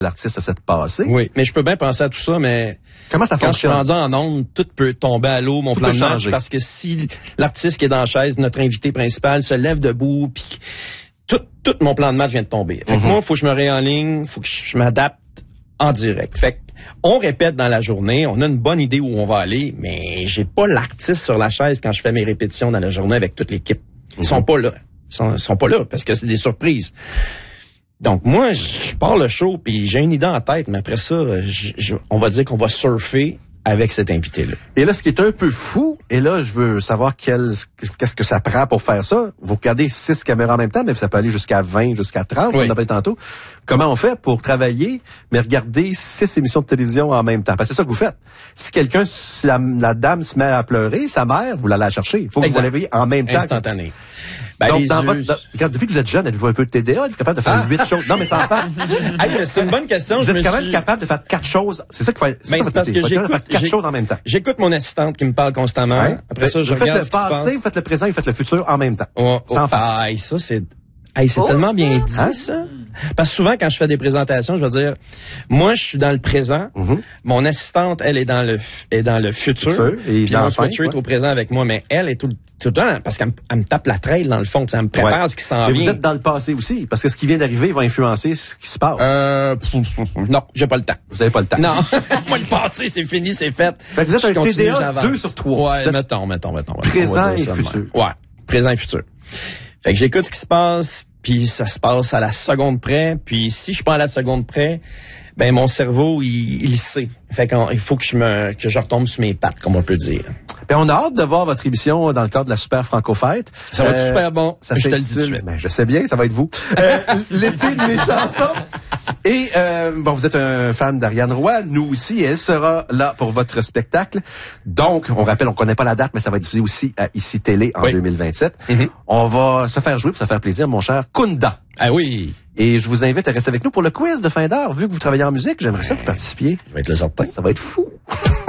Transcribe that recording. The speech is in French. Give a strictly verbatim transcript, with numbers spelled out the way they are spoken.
l'artiste essaie de passer. Oui, mais je peux bien penser à tout ça, mais comment ça quand fonctionne? je suis rendu en onde, tout peut tomber à l'eau, mon tout plan de match, changer. Parce que si l'artiste qui est dans la chaise, notre invité principal, se lève debout, puis tout, tout mon plan de match vient de tomber. Fait que mm-hmm. moi, il faut que je me réenligne, il faut que je m'adapte en direct. Fait que on répète dans la journée, on a une bonne idée où on va aller, mais j'ai pas l'artiste sur la chaise quand je fais mes répétitions dans la journée avec toute l'équipe. Ils mm-hmm. sont pas là. Ils sont, ils sont pas là parce que c'est des surprises. Donc moi, je pars le show puis j'ai une idée en tête, mais après ça, je, je, on va dire qu'on va surfer avec cet invité-là. Et là, ce qui est un peu fou, et là, je veux savoir quel, qu'est-ce que ça prend pour faire ça. Vous regardez six caméras en même temps, mais ça peut aller jusqu'à vingt, jusqu'à trente, oui. on appelle tantôt. Comment on fait pour travailler, mais regarder six émissions de télévision en même temps? Parce que c'est ça que vous faites. Si quelqu'un, si la, la dame se met à pleurer, sa mère, vous l'allez la chercher. Il faut que exact. Vous la veillez en même temps. Instantané. Ben, donc, dans yeux... votre, dans, depuis que vous êtes jeune, êtes-vous un peu de T D A? Êtes-vous capable de faire huit ah. choses? Non, mais ça en passe. Hey, mais c'est une bonne question. Vous je êtes me quand même suis... capable de faire quatre choses. C'est ça qu'il faut. C'est ben, ça c'est parce que j'écoute, faire quatre choses en même temps. J'écoute mon assistante qui me parle constamment. Ouais. Après ça, je vous regarde faites ce qui se passe. Vous faites le passé, vous faites le présent, vous faites le futur en même temps. Oh, oh, sans face. Ah, ça, c'est... Hey, c'est oh, tellement ça. bien dit, hein? Ça. Parce que souvent, quand je fais des présentations, je vais dire, moi, je suis dans le présent. Mm-hmm. Mon assistante, elle est dans le, est dans le futur. futur et puis mon switcher est au présent avec moi, mais elle est tout le tout le temps, parce qu'elle me, elle me tape la traîne, dans le fond, ça me prépare ouais. ce qui s'en vient. Mais vous êtes dans le passé aussi, parce que ce qui vient d'arriver va influencer ce qui se passe. Euh, non, j'ai pas le temps. Vous avez pas le temps. Non, moi, le passé, c'est fini, c'est fait. Fait que vous êtes un T D A deux sur trois. Ouais, mettons, mettons, mettons. Présent et futur. Ouais, présent et futur. Fait que j'écoute ce qui se passe, puis ça se passe à la seconde près, puis si je suis pas à la seconde près, ben mon cerveau, il, il sait. Fait qu'il faut que je me que je retombe sur mes pattes, comme on peut dire. Ben, on a hâte de voir votre émission dans le cadre de la Super Franco-Fête. Ça va être euh, super bon. Ça je te le dis tout de suite. Ben, je sais bien, ça va être vous. Euh, l'été de mes chansons. Et euh, bon, vous êtes un fan d'Ariane Roy, nous aussi, elle sera là pour votre spectacle. Donc, on rappelle, on connaît pas la date, mais ça va être diffusé aussi à Ici Télé en oui. deux mille vingt-sept. Mm-hmm. On va se faire jouer pour se faire plaisir, mon cher Kunda. Ah oui. Et je vous invite à rester avec nous pour le quiz de fin d'heure. Vu que vous travaillez en musique, j'aimerais ça que vous participiez. Je vais être le certain. Ça va être fou.